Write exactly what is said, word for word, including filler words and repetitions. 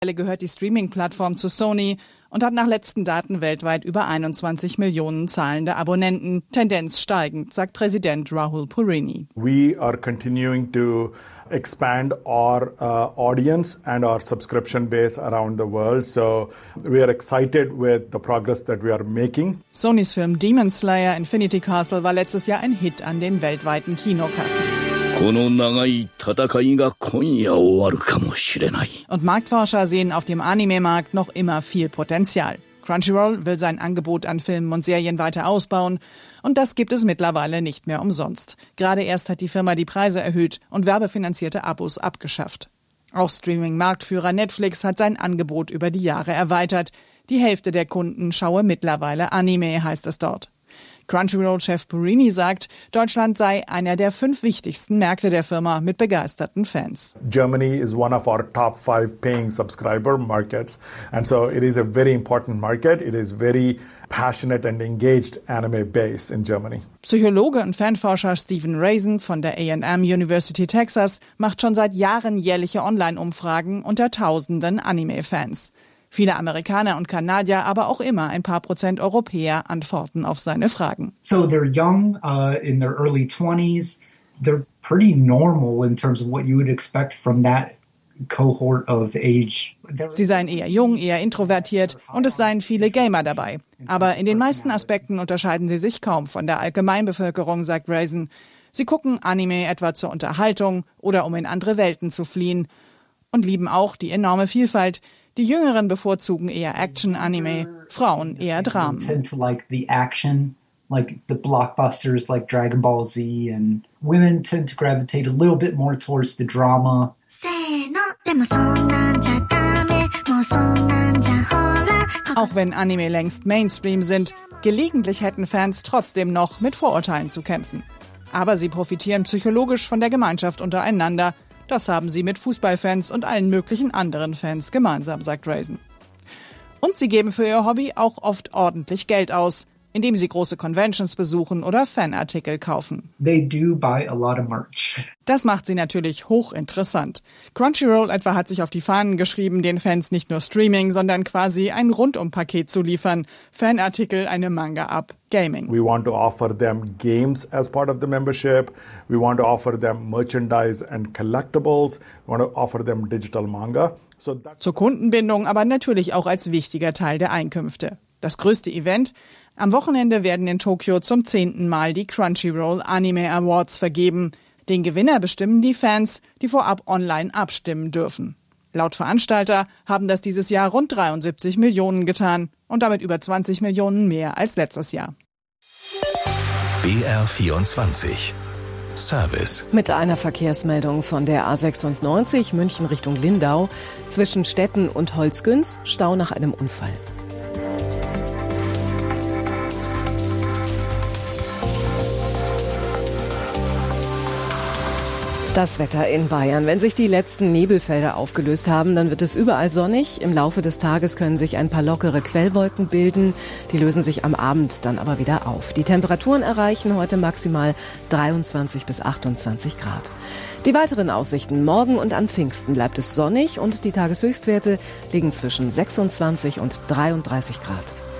Gehört die Streaming-Plattform zu Sony und hat nach letzten Daten weltweit über einundzwanzig Millionen zahlende Abonnenten. Tendenz steigend, sagt Präsident Rahul Purini. We are continuing to expand our uh, audience and our subscription base around the world. So we are excited with the progress that we are making. Sonys Film Demon Slayer Infinity Castle war letztes Jahr ein Hit an den weltweiten Kinokassen. Und Marktforscher sehen auf dem Anime-Markt noch immer viel Potenzial. Crunchyroll will sein Angebot an Filmen und Serien weiter ausbauen und das gibt es mittlerweile nicht mehr umsonst. Gerade erst hat die Firma die Preise erhöht und werbefinanzierte Abos abgeschafft. Auch Streaming-Marktführer Netflix hat sein Angebot über die Jahre erweitert. Die Hälfte der Kunden schaue mittlerweile Anime, heißt es dort. Crunchyroll-Chef Purini sagt, Deutschland sei einer der fünf wichtigsten Märkte der Firma mit begeisterten Fans. Germany is one of our top five paying subscriber markets, and so it is a very important market. It is very passionate and engaged anime base in Germany. Psychologe und Fanforscher Stephen Raisin von der A and M University Texas macht schon seit Jahren jährliche Online-Umfragen unter tausenden Anime-Fans. Viele Amerikaner und Kanadier, aber auch immer ein paar Prozent Europäer antworten auf seine Fragen. So they're young, uh, in their early twenties. They're pretty normal in terms of what you would expect from that cohort of age. Sie seien eher jung, eher introvertiert und es seien viele Gamer dabei. Aber in den meisten Aspekten unterscheiden sie sich kaum von der Allgemeinbevölkerung, sagt Raisin. Sie gucken Anime etwa zur Unterhaltung oder um in andere Welten zu fliehen und lieben auch die enorme Vielfalt. Die Jüngeren bevorzugen eher Action-Anime, Frauen eher Dramen. Tend to like the action, like the blockbusters like Dragon Ball Z, and women tend to gravitate a little bit more towards the drama. Auch wenn Anime längst Mainstream sind, gelegentlich hätten Fans trotzdem noch mit Vorurteilen zu kämpfen. Aber sie profitieren psychologisch von der Gemeinschaft untereinander. Das haben sie mit Fußballfans und allen möglichen anderen Fans gemeinsam, sagt Raisin. Und sie geben für ihr Hobby auch oft ordentlich Geld aus, indem sie große Conventions besuchen oder Fanartikel kaufen. They do buy a lot of merch. Das macht sie natürlich hochinteressant. Crunchyroll etwa hat sich auf die Fahnen geschrieben, den Fans nicht nur Streaming, sondern quasi ein Rundumpaket zu liefern. Fanartikel, eine Manga-App, Gaming. We want to offer them games as part of the membership. We want to offer them merchandise and collectibles. We want to offer them digital manga. So Zur Kundenbindung, aber natürlich auch als wichtiger Teil der Einkünfte. Das größte Event? Am Wochenende werden in Tokio zum zehnten Mal die Crunchyroll Anime Awards vergeben. Den Gewinner bestimmen die Fans, die vorab online abstimmen dürfen. Laut Veranstalter haben das dieses Jahr rund dreiundsiebzig Millionen getan und damit über zwanzig Millionen mehr als letztes Jahr. B R vierundzwanzig Service. Mit einer Verkehrsmeldung von der A sechsundneunzig München Richtung Lindau. Zwischen Stetten und Holzgünz Stau nach einem Unfall. Das Wetter in Bayern. Wenn sich die letzten Nebelfelder aufgelöst haben, dann wird es überall sonnig. Im Laufe des Tages können sich ein paar lockere Quellwolken bilden. Die lösen sich am Abend dann aber wieder auf. Die Temperaturen erreichen heute maximal dreiundzwanzig bis achtundzwanzig Grad. Die weiteren Aussichten: Morgen und an Pfingsten bleibt es sonnig und die Tageshöchstwerte liegen zwischen sechsundzwanzig und dreiunddreißig Grad.